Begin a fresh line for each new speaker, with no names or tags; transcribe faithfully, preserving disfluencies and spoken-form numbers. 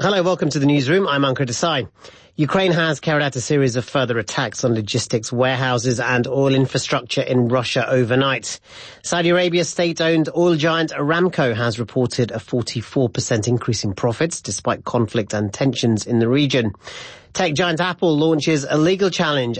Hello, welcome to the newsroom. I'm Ankur Desai. Ukraine has carried out a series of further attacks on logistics warehouses and oil infrastructure in Russia overnight. Saudi Arabia's state-owned oil giant Aramco has reported a forty-four percent increase in profits despite conflict and tensions in the region. Tech giant Apple launches a legal challenge